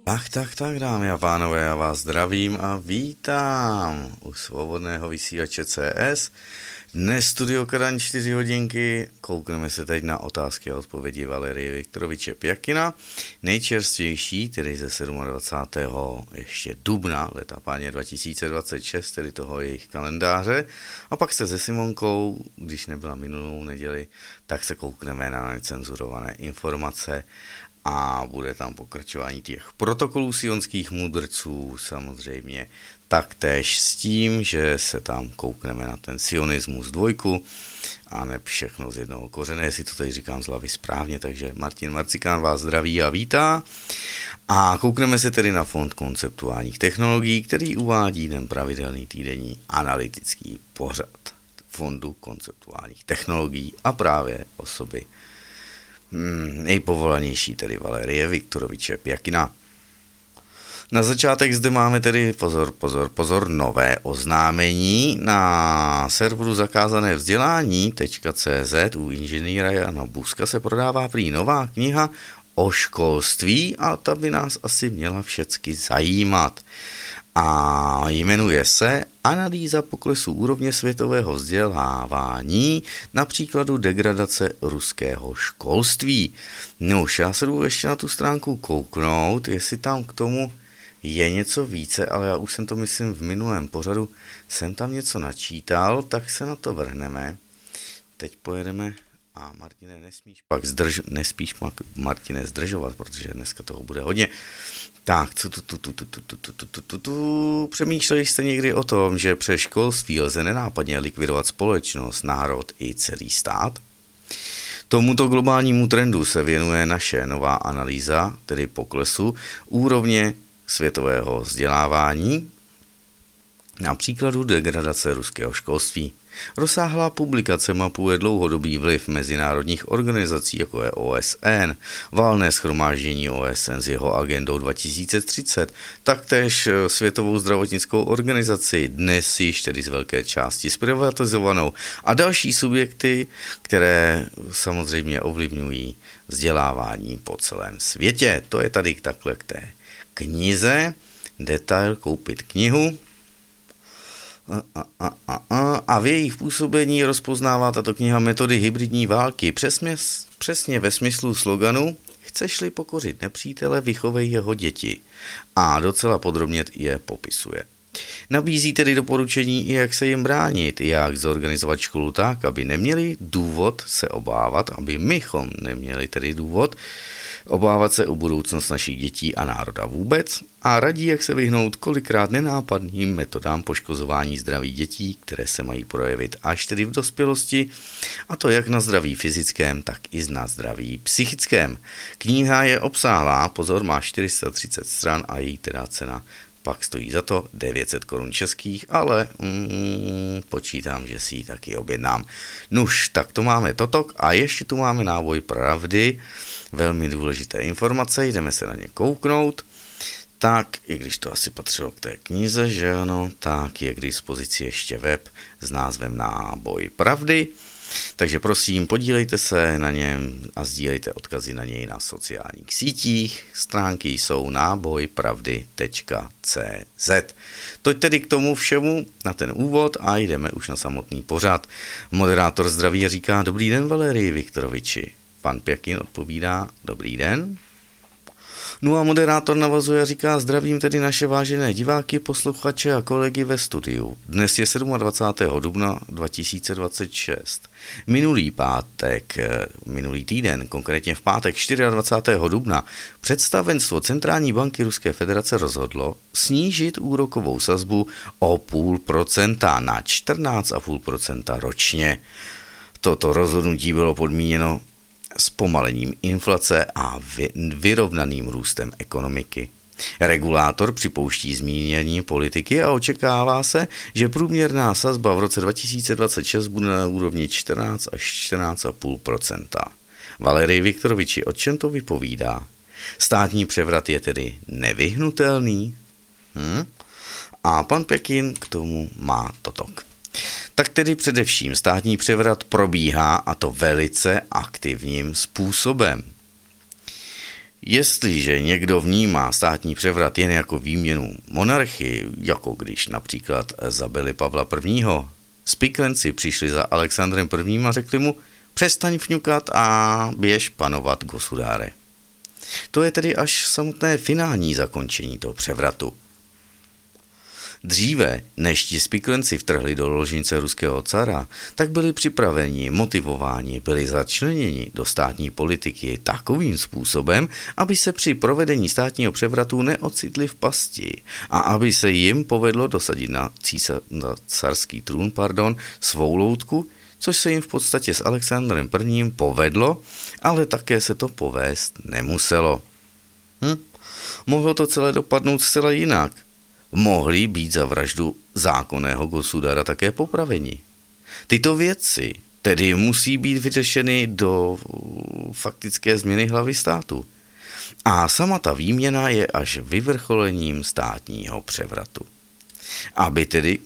Tak, dámy a pánové, já vás zdravím a vítám u svobodného vysílače CS. Dnes studio Kadaň 4 hodinky, koukneme se teď na otázky a odpovědi Valerie Viktoroviče Pjakina, nejčerstvější, tedy ze 27. ještě dubna, leta páně 2026, tedy toho jejich kalendáře. A pak se se Simonkou, když nebyla minulou neděli, tak se koukneme na necenzurované informace a bude tam pokračování těch protokolů sionských mudrců samozřejmě, taktéž s tím, že se tam koukneme na ten sionismus 2 a ne všechno z jednoho kořene, jestli to tady říkám z hlavy správně, takže Martin Marcikán vás zdraví a vítá. A koukneme se tedy na Fond konceptuálních technologií, který uvádí ten pravidelný týdenní analytický pořad Fondu konceptuálních technologií a právě osoby nejpovolanější, tedy Valerie Viktoroviče Pjakina. Na začátek zde máme tedy pozor, nové oznámení na serveru zakázané vzdělání.cz u inženýra Jana Buzka se prodává prý nová kniha o školství a ta by nás asi měla všecky zajímat. A jmenuje se Analýza poklesu úrovně světového vzdělávání na příkladu degradace ruského školství. No už já se jdu ještě na tu stránku kouknout, jestli tam k tomu je něco více, ale já už jsem to myslím v minulém pořadu, jsem tam něco načítal, tak se na to vrhneme. Teď pojedeme a Martine, nespíš Martine zdržovat, protože dneska toho bude hodně. Tak, přemýšleli jste někdy o tom, že přes školství lze nenápadně likvidovat společnost, národ i celý stát? Tomuto globálnímu trendu se věnuje naše nová analýza, tedy poklesu úrovně světového vzdělávání na příkladu degradace ruského školství. Rozsáhlá publikace mapuje dlouhodobý vliv mezinárodních organizací, jako je OSN, valné shromáždění OSN s jeho agendou 2030, taktéž Světovou zdravotnickou organizaci, dnes již tedy z velké části zprivatizovanou, a další subjekty, které samozřejmě ovlivňují vzdělávání po celém světě. To je tady takhle k té knize. Detail, koupit knihu. A v jejich působení rozpoznává tato kniha metody hybridní války přesně ve smyslu sloganu Chceš-li pokořit nepřítele, vychovej jeho děti. A docela podrobně je popisuje. Nabízí tedy doporučení, jak se jim bránit, jak zorganizovat školu tak, aby neměli důvod se obávat, aby mychom neměli tedy důvod obávat se o budoucnost našich dětí a národa vůbec a radí, jak se vyhnout kolikrát nenápadným metodám poškozování zdraví dětí, které se mají projevit až tedy v dospělosti, a to jak na zdraví fyzickém, tak i na zdraví psychickém. Kniha je obsáhlá, pozor, má 430 stran a její teda cena pak stojí za to 900 korun českých, ale počítám, že si ji taky objednám. Nuž, tak to máme totok a ještě tu máme náboj pravdy, velmi důležité informace, jdeme se na ně kouknout. Tak, i když to asi patřilo k té knize, že ano, tak je k dispozici ještě web s názvem Náboj pravdy. Takže prosím, podílejte se na něm a sdílejte odkazy na něj na sociálních sítích. Stránky jsou nábojpravdy.cz. Toť tedy k tomu všemu na ten úvod a jdeme už na samotný pořad. Moderátor zdraví a říká: Dobrý den, Valerii Viktoroviči. Pan Pjakin odpovídá: Dobrý den. No a moderátor navazuje a říká: Zdravím tedy naše vážené diváky, posluchače a kolegy ve studiu. Dnes je 27. dubna 2026. Minulý týden, konkrétně v pátek 24. dubna, představenstvo Centrální banky Ruské federace rozhodlo snížit úrokovou sazbu o 0,5% na 14,5% ročně. Toto rozhodnutí bylo podmíněno zpomalením inflace a vyrovnaným růstem ekonomiky. Regulátor připouští zmínění politiky a očekává se, že průměrná sazba v roce 2026 bude na úrovni 14 až 14,5%. Valerii Viktoroviči, o čem to vypovídá? Státní převrat je tedy nevyhnutelný? A pan Pjakin k tomu má totok. Tak tedy především státní převrat probíhá, a to velice aktivním způsobem. Jestliže někdo vnímá státní převrat jen jako výměnu monarchii, jako když například zabili Pavla I., spiklenci přišli za Alexandrem I. A řekli mu, přestaň fňukat a běž panovat gosudáre. To je tedy až samotné finální zakončení toho převratu. Dříve, než ti spiklenci vtrhli do ložnice ruského cara, tak byli připraveni, motivováni, byli začleněni do státní politiky takovým způsobem, aby se při provedení státního převratu neocitli v pasti a aby se jim povedlo dosadit na carský trůn svou loutku, což se jim v podstatě s Alexandrem I. povedlo, ale také se to povést nemuselo. Mohlo to celé dopadnout zcela jinak. Mohli být za vraždu zákonného gosudara také popraveni. Tyto věci tedy musí být vyřešeny do faktické změny hlavy státu. A sama ta výměna je až vyvrcholením státního převratu. Aby tedy...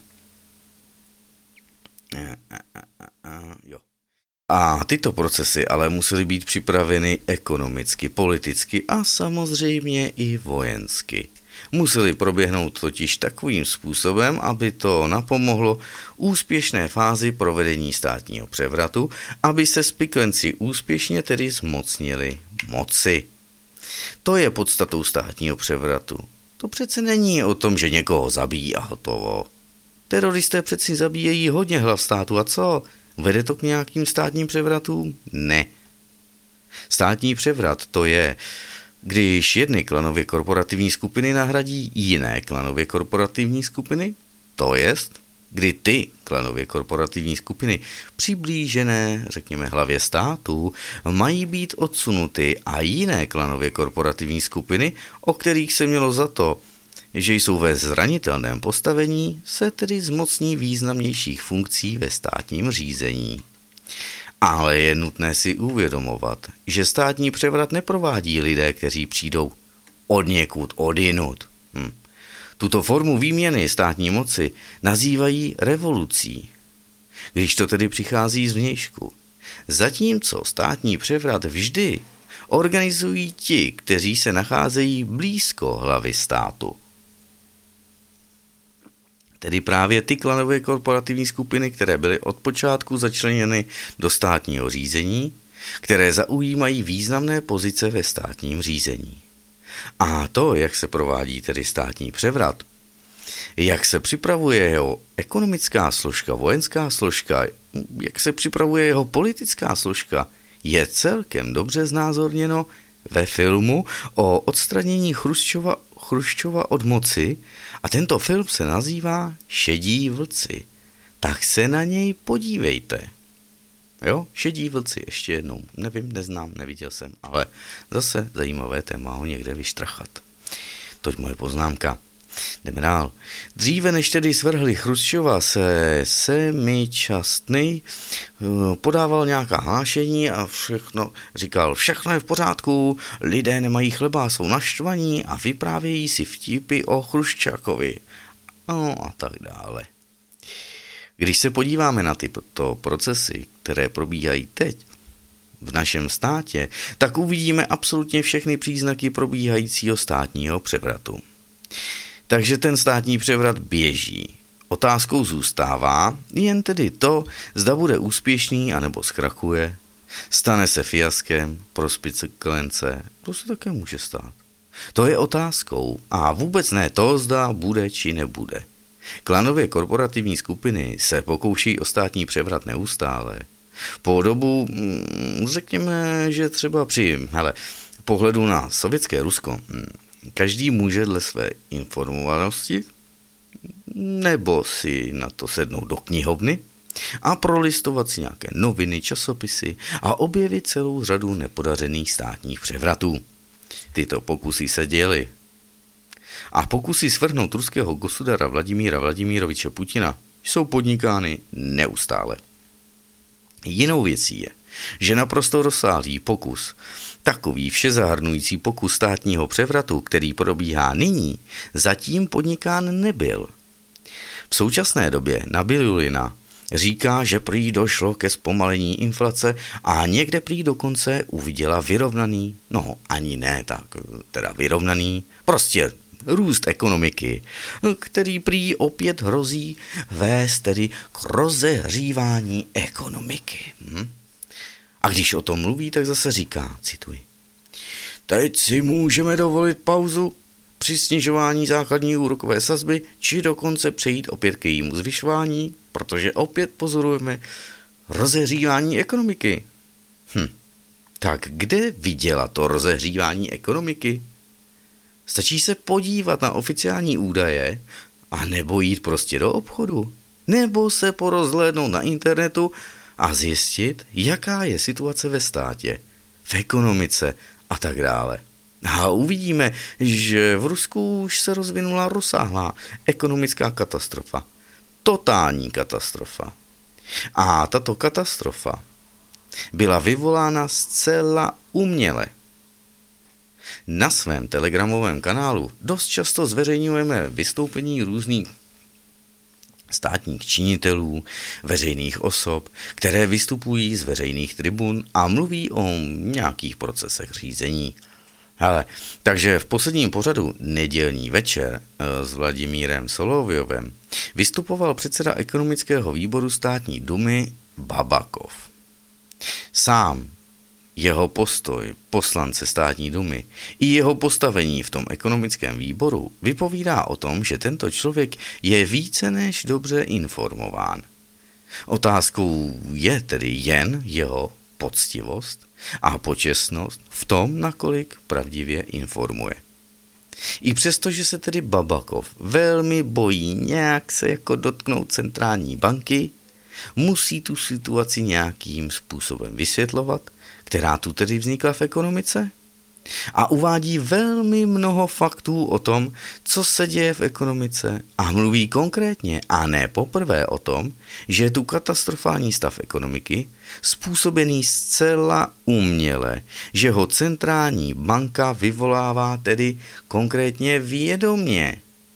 A tyto procesy ale musely být připraveny ekonomicky, politicky a samozřejmě i vojensky. Museli proběhnout totiž takovým způsobem, aby to napomohlo úspěšné fázi provedení státního převratu, aby se spiklenci úspěšně tedy zmocnili moci. To je podstatou státního převratu. To přece není o tom, že někoho zabíjí a hotovo. Teroristé přeci zabíjejí hodně hlav státu a co? Vede to k nějakým státním převratům? Ne. Státní převrat to je, když jedny klanově korporativní skupiny nahradí jiné klanově korporativní skupiny, to jest, kdy ty klanově korporativní skupiny přiblížené, řekněme, hlavě státu, mají být odsunuty a jiné klanově korporativní skupiny, o kterých se mělo za to, že jsou ve zranitelném postavení, se tedy zmocní významnějších funkcí ve státním řízení. Ale je nutné si uvědomovat, že státní převrat neprovádí lidé, kteří přijdou odněkud, odjinud. Tuto formu výměny státní moci nazývají revolucí, když to tedy přichází zvnějšku. Zatímco státní převrat vždy organizují ti, kteří se nacházejí blízko hlavy státu. Tedy právě ty klanové korporativní skupiny, které byly od počátku začleněny do státního řízení, které zaujímají významné pozice ve státním řízení. A to, jak se provádí tedy státní převrat, jak se připravuje jeho ekonomická složka, vojenská složka, jak se připravuje jeho politická složka, je celkem dobře znázorněno ve filmu o odstranění Chruščova od moci a tento film se nazývá Šedí vlci. Tak se na něj podívejte. Jo, Šedí vlci, ještě jednou. Nevím, neznám, neviděl jsem, ale zase zajímavé téma ho někde vyštrachat. Toť moje poznámka. Jdeme dál. Dříve než tedy svrhli Chruščova, se Semičastný podával nějaká hlášení a říkal, všechno je v pořádku, lidé nemají chleba, jsou naštvaní a vyprávějí si vtipy o Chruščákovi. No a tak dále. Když se podíváme na tyto procesy, které probíhají teď v našem státě, tak uvidíme absolutně všechny příznaky probíhajícího státního převratu. Takže ten státní převrat běží. Otázkou zůstává jen tedy to, zda bude úspěšný anebo zkrachuje, stane se fiaskem pro spiklence, to se také může stát. To je otázkou a vůbec ne to, zda bude či nebude. Klanově korporativní skupiny se pokouší o státní převrat neustále. Po dobu, řekněme, že třeba při pohledu na sovětské Rusko, každý může dle své informovanosti nebo si na to sednout do knihovny a prolistovat si nějaké noviny, časopisy a objevit celou řadu nepodařených státních převratů. Tyto pokusy se děly. A pokusy svrhnout ruského gosudara Vladimíra Vladimiroviče Putina jsou podnikány neustále. Jinou věcí je, že naprosto rozsáhlý pokus, takový všezahrnující pokus státního převratu, který probíhá nyní, zatím podnikán nebyl. V současné době na Bilulina Říká, že prý došlo ke zpomalení inflace a někde prý dokonce uviděla vyrovnaný, no ani ne tak, teda vyrovnaný, prostě růst ekonomiky, který prý opět hrozí vést tedy k rozehřívání ekonomiky. A když o tom mluví, tak zase říká, cituji, teď si můžeme dovolit pauzu při snižování základní úrokové sazby, či dokonce přejít opět k jejímu zvyšování, protože opět pozorujeme rozehřívání ekonomiky. Tak kde viděla to rozehřívání ekonomiky? Stačí se podívat na oficiální údaje a nebo jít prostě do obchodu, nebo se porozhlédnout na internetu a zjistit, jaká je situace ve státě, v ekonomice a tak dále. A uvidíme, že v Rusku už se rozvinula rozsáhlá ekonomická katastrofa. Totální katastrofa. A tato katastrofa byla vyvolána zcela uměle. Na svém telegramovém kanálu dost často zveřejňujeme vystoupení různých státních činitelů, veřejných osob, které vystupují z veřejných tribun a mluví o nějakých procesech řízení. Hele, takže v posledním pořadu Nedělní večer s Vladimírem Solovjovem vystupoval předseda ekonomického výboru státní dumy Babakov. Sám jeho postoj poslance státní dumy i jeho postavení v tom ekonomickém výboru vypovídá o tom, že tento člověk je více než dobře informován. Otázkou je tedy jen jeho poctivost a počestnost v tom, nakolik pravdivě informuje. I přesto, že se tedy Babakov velmi bojí nějak se jako dotknout centrální banky, musí tu situaci nějakým způsobem vysvětlovat, která tu tedy vznikla v ekonomice, a uvádí velmi mnoho faktů o tom, co se děje v ekonomice a mluví konkrétně a ne poprvé o tom, že je tu katastrofální stav ekonomiky způsobený zcela uměle, že ho centrální banka vyvolává tedy konkrétně vědomě.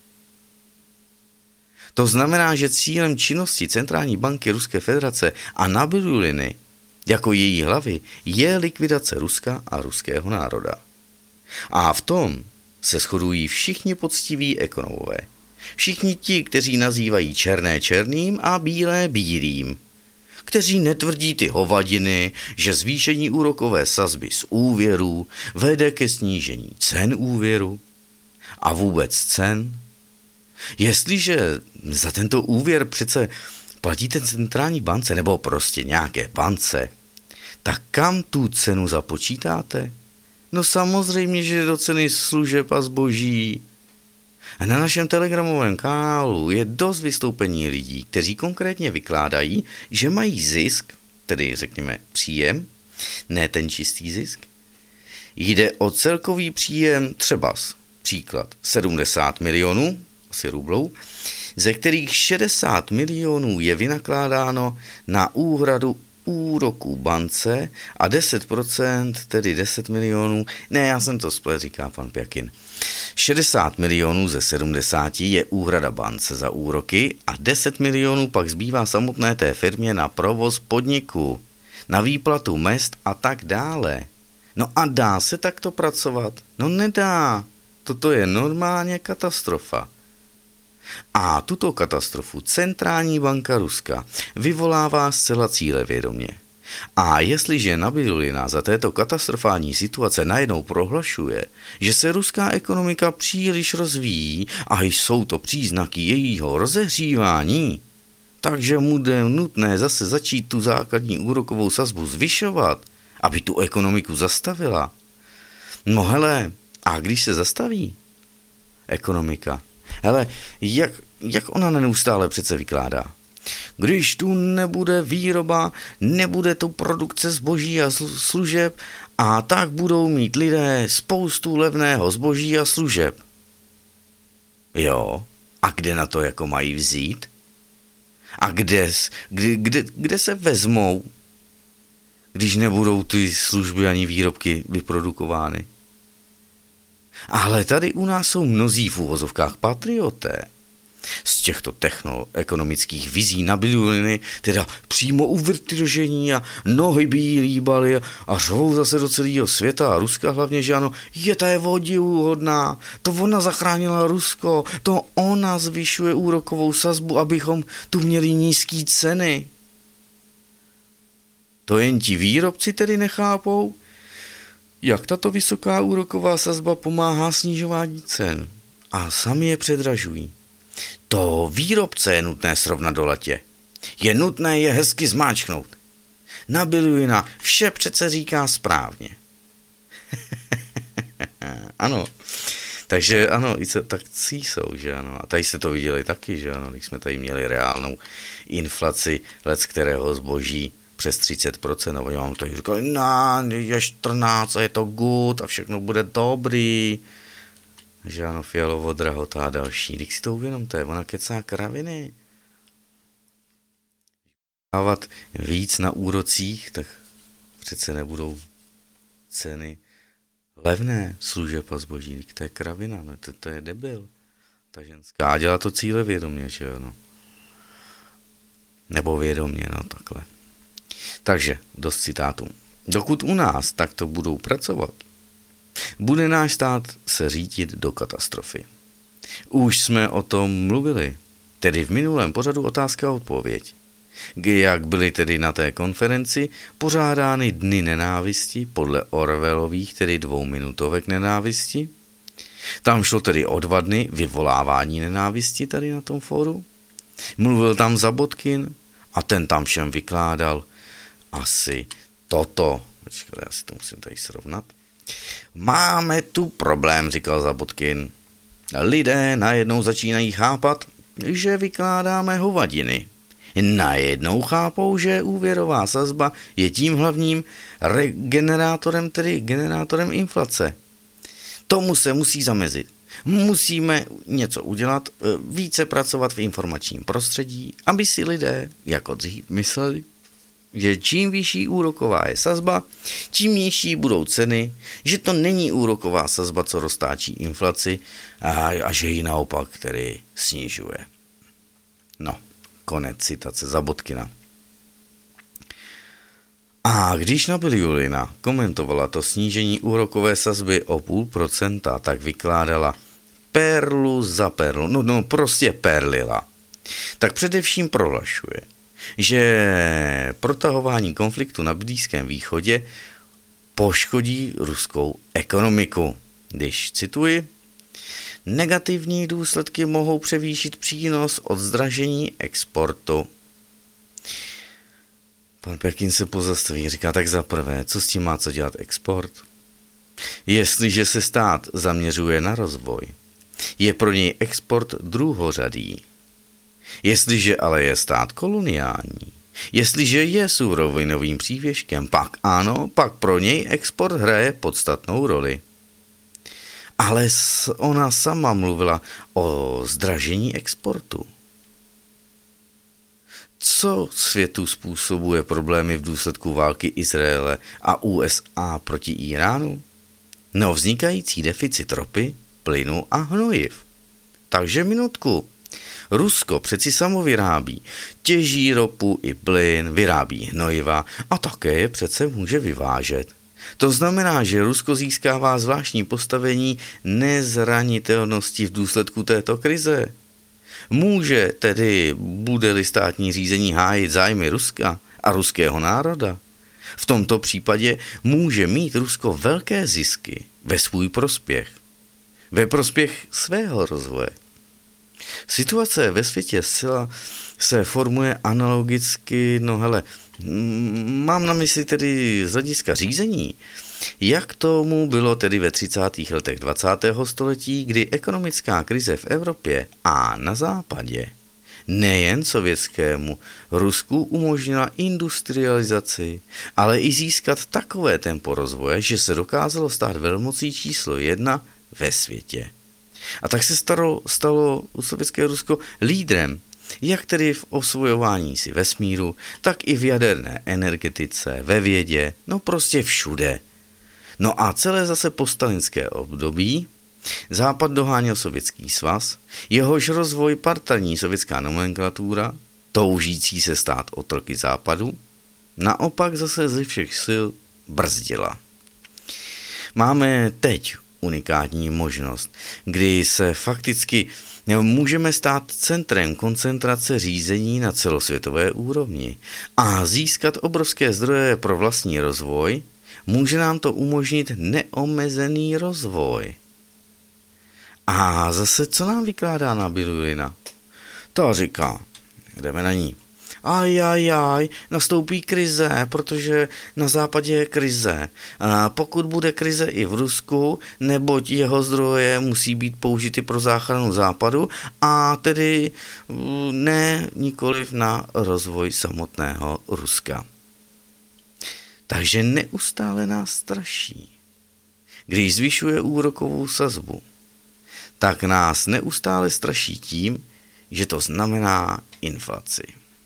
To znamená, že cílem činnosti centrální banky Ruské federace a Nabíduliny jako její hlavy je likvidace Ruska a ruského národa. A v tom se shodují všichni poctiví ekonomové. Všichni ti, kteří nazývají černé černým a bílé bílým. Kteří netvrdí ty hovadiny, že zvýšení úrokové sazby z úvěrů vede ke snížení cen úvěru a vůbec cen. Jestliže za tento úvěr přece platíte centrální bance nebo prostě nějaké bance, tak kam tu cenu započítáte? No samozřejmě, že do ceny služeb a zboží. A na našem telegramovém kanálu je dost vystoupení lidí, kteří konkrétně vykládají, že mají zisk, tedy řekněme příjem, ne ten čistý zisk. Jde o celkový příjem třeba příklad 70 milionů, asi rublů, ze kterých 60 milionů je vynakládáno na úhradu úroků bance a 10%, tedy 10 milionů, ne, já jsem to splet, říká pan Pjakin. 60 milionů ze 70 je úhrada bance za úroky a 10 milionů pak zbývá samotné té firmě na provoz podniku, na výplatu mezd a tak dále. No a dá se takto pracovat? No nedá. Toto je normálně katastrofa. A tuto katastrofu centrální banka Ruska vyvolává zcela cílevědomě. A jestliže Nabídulina za této katastrofální situace najednou prohlašuje, že se ruská ekonomika příliš rozvíjí a jsou to příznaky jejího rozehřívání, takže bude nutné zase začít tu základní úrokovou sazbu zvyšovat, aby tu ekonomiku zastavila. No hele, a když se zastaví ekonomika, hele, jak ona neustále přece vykládá? Když tu nebude výroba, nebude tu produkce zboží a služeb a tak budou mít lidé spoustu levného zboží a služeb. Jo, a kde na to jako mají vzít? A kde se vezmou, když nebudou ty služby ani výrobky vyprodukovány? Ale tady u nás jsou mnozí v uvozovkách patrioté. z těchto ekonomických vizí na biliony, teda přímo u vrtržení a nohy by jí líbaly a řvou zase do celého světa a Ruska hlavně, že ano, ta je vodivuhodná, to ona zachránila Rusko, to ona zvyšuje úrokovou sazbu, abychom tu měli nízký ceny. To jen ti výrobci tedy nechápou, jak tato vysoká úroková sazba pomáhá snižování cen a sami je předražují. To výrobce je nutné srovnat do latě. Je nutné je hezky zmáčknout. Na biliona vše přece říká správně. Ano. Takže ano, i takcí jsou, že ano. A tady jste to viděli taky, že ano, když jsme tady měli reálnou inflaci let kterého zboží přes 30%, a oni vám to říkali, je 14 a je to good a všechno bude dobrý. Že ano, Fialovo drahota a další. Když si to uvědomte, ona kecá kraviny. Dávat víc na úrocích, tak přece nebudou ceny levné služeb a zboží. To je kravina, no, to je debil. Ta ženská. A dělá to cílevědomě, že ano. Nebo vědomě, no takhle. Takže, dost citátů. Dokud u nás takto budou pracovat, bude náš stát se řídit do katastrofy. Už jsme o tom mluvili, tedy v minulém pořadu Otázka a odpověď. Jak byly tedy na té konferenci pořádány dny nenávisti podle Orwellových, tedy 2minutovek nenávisti. Tam šlo tedy o 2 dny vyvolávání nenávisti tady na tom fóru. Mluvil tam Zabotkin a ten tam všem vykládal asi toto. Počkej, já si to musím tady srovnat. Máme tu problém, říkal Zabotkin. Lidé najednou začínají chápat, že vykládáme hovadiny. Najednou chápou, že úvěrová sazba je tím hlavním generátorem, tedy generátorem inflace. Tomu se musí zamezit. Musíme něco udělat, více pracovat v informačním prostředí, aby si lidé, jako dřív, mysleli, že čím vyšší úroková je sazba, tím nižší budou ceny, že to není úroková sazba, co roztáčí inflaci a že ji naopak tedy snižuje. No, konec citace Zabotkina. A když Nabil Julina komentovala to snížení úrokové sazby o 0,5%, tak vykládala perlu za perlu, no prostě perlila. Tak především prohlašuje, že protahování konfliktu na Blízkém východě poškodí ruskou ekonomiku. Když cituji, negativní důsledky mohou převýšit přínos od zdražení exportu. Pan Perkin se pozastaví, říká, tak za prvé, co s tím má co dělat export? Jestliže se stát zaměřuje na rozvoj, je pro něj export druhořadý. Jestliže ale je stát koloniální, jestliže je surovinovým přívěškem, pak ano, pak pro něj export hraje podstatnou roli. Ale ona sama mluvila o zdražení exportu. Co světu způsobuje problémy v důsledku války Izraele a USA proti Iránu? No, vznikající deficit ropy, plynu a hnojiv. Takže minutku. Rusko přeci samo vyrábí, těží ropu i plyn, vyrábí hnojiva a také je přece může vyvážet. To znamená, že Rusko získává zvláštní postavení nezranitelnosti v důsledku této krize. Může tedy, bude-li státní řízení hájit zájmy Ruska a ruského národa. V tomto případě může mít Rusko velké zisky ve svůj prospěch. Ve prospěch svého rozvoje. Situace ve světě se formuje analogicky, mám na mysli tedy z hlediska řízení, jak tomu bylo tedy ve 30. letech 20. století, kdy ekonomická krize v Evropě a na západě, nejen sovětskému Rusku umožnila industrializaci, ale i získat takové tempo rozvoje, že se dokázalo stát velmocí číslo 1 ve světě. A tak se stalo sovětské Rusko lídrem, jak tedy v osvojování si vesmíru, tak i v jaderné energetice, ve vědě, no prostě všude. No a celé zase poststalinské období Západ doháněl Sovětský svaz, jehož rozvoj partajní sovětská nomenklatura, toužící se stát otroky západu, naopak zase ze všech sil brzdila. Máme teď unikátní možnost, kdy se fakticky můžeme stát centrem koncentrace řízení na celosvětové úrovni a získat obrovské zdroje pro vlastní rozvoj, může nám to umožnit neomezený rozvoj. A zase, co nám vykládá Nabídulina? To říká, jdeme na ní. Nastoupí krize, protože na západě je krize. A pokud bude krize i v Rusku, neboť jeho zdroje musí být použity pro záchranu západu a tedy nikoliv na rozvoj samotného Ruska. Takže neustále nás straší. Když zvyšuje úrokovou sazbu, tak nás neustále straší tím, že to znamená inflaci.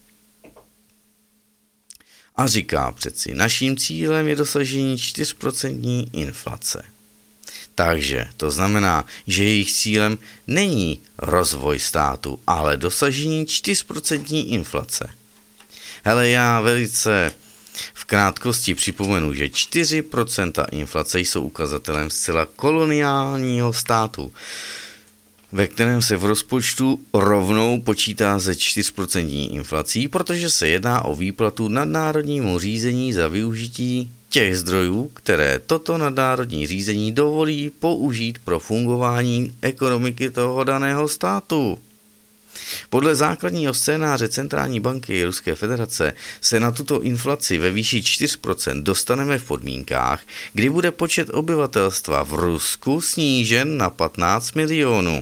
A říká přeci, naším cílem je dosažení 4% inflace. Takže to znamená, že jejich cílem není rozvoj státu, ale dosažení 4% inflace. Hele, já velice v krátkosti připomenu, že 4% inflace jsou ukazatelem zcela koloniálního státu, ve kterém se v rozpočtu rovnou počítá ze 4% inflací, protože se jedná o výplatu nadnárodnímu řízení za využití těch zdrojů, které toto nadnárodní řízení dovolí použít pro fungování ekonomiky toho daného státu. Podle základního scénáře Centrální banky Ruské federace se na tuto inflaci ve výši 4% dostaneme v podmínkách, kdy bude počet obyvatelstva v Rusku snížen na 15 milionů.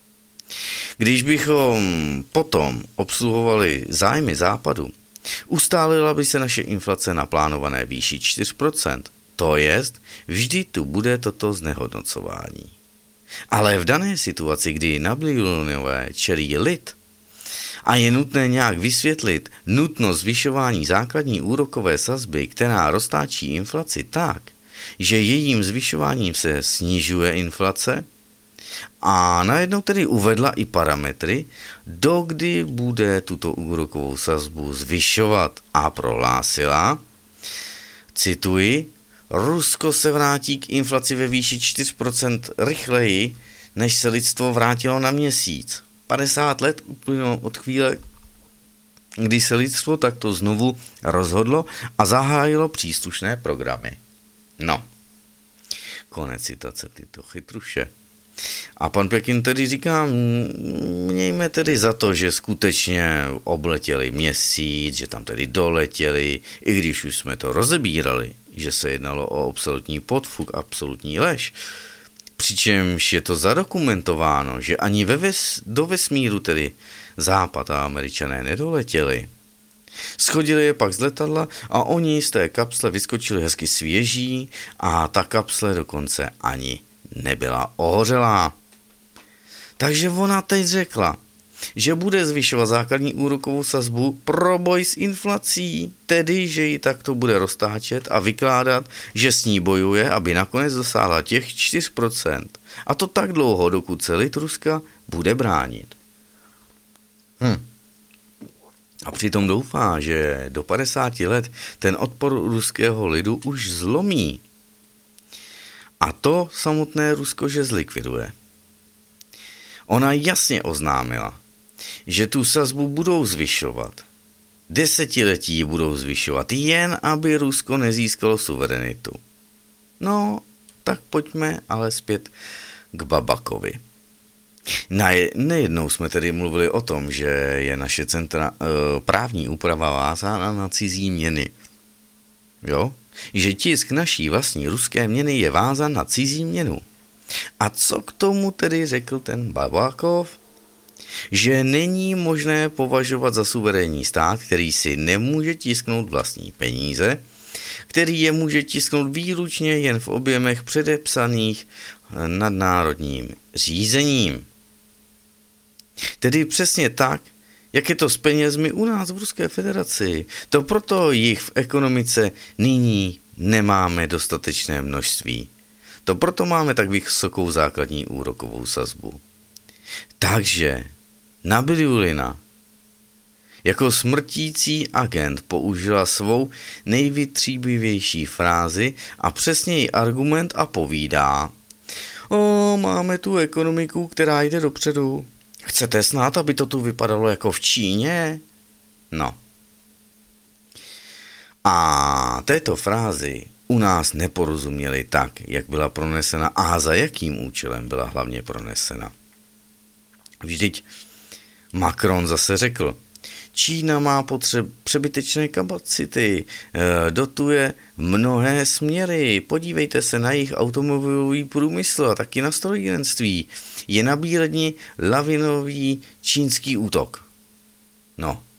Když bychom potom obsluhovali zájmy západu, ustálila by se naše inflace na plánované výši 4%, to jest, vždy tu bude toto znehodnocování. Ale v dané situaci, kdy Nabídulové čelí lid a je nutné nějak vysvětlit nutnost zvyšování základní úrokové sazby, která roztáčí inflaci tak, že jejím zvyšováním se snižuje inflace, a najednou tedy uvedla i parametry, dokdy bude tuto úrokovou sazbu zvyšovat a prohlásila, cituji, Rusko se vrátí k inflaci ve výši 4% rychleji, než se lidstvo vrátilo na měsíc. 50 let uplynulo od chvíle, kdy se lidstvo takto znovu rozhodlo a zahájilo příslušné programy. No, konec citace, tyto chytruše. A pan Pekin tedy říká, mějme tedy za to, že skutečně obletěli měsíc, že tam tedy doletěli, i když už jsme to rozebírali, že se jednalo o absolutní podfuk, absolutní lež. Přičemž je to zadokumentováno, že ani do vesmíru tedy Západ a Američané nedoletěli. Schodili je pak z letadla a oni z té kapsle vyskočili hezky svěží a ta kapsle dokonce ani nebyla ohořelá. Takže ona teď řekla, že bude zvyšovat základní úrokovou sazbu pro boj s inflací, tedy že ji takto bude roztáčet a vykládat, že s ní bojuje, aby nakonec dosáhla těch 4%. A to tak dlouho, dokud se lid Ruska bude bránit. A přitom doufá, že do 50 let ten odpor ruského lidu už zlomí. A to samotné Rusko, že zlikviduje. Ona jasně oznámila, že tu sazbu budou zvyšovat. Desetiletí ji budou zvyšovat, jen aby Rusko nezískalo suverenitu. No, tak pojďme ale zpět k Babakovi. Nejednou jsme tedy mluvili o tom, že je naše právní úprava vázána na cizí měny. Jo? Že tisk naší vlastní ruské měny je vázan na cizí měnu. A co k tomu tedy řekl ten Babakov? Že není možné považovat za suverénní stát, který si nemůže tisknout vlastní peníze, který je může tisknout výlučně jen v objemech předepsaných nadnárodním řízením. Tedy přesně tak, jak je to s penězmi u nás v Ruské federaci. To proto jich v ekonomice nyní nemáme dostatečné množství. To proto máme tak vysokou základní úrokovou sazbu. Takže Nabiulina jako smrtící agent použila svou nejvytříbivější frázi a přesněji argument a povídá: máme tu ekonomiku, která jde dopředu. Chcete snad, aby to tu vypadalo jako v Číně? No. A této frázi u nás neporozuměli tak, jak byla pronesena a za jakým účelem byla hlavně pronesena. Vždyť Macron zase řekl: Čína má přebytečné kapacity, dotuje mnohé směry, podívejte se na jejich automobilový průmysl a taky na strojírenství. Je na bíledni lavinový čínský útok. No,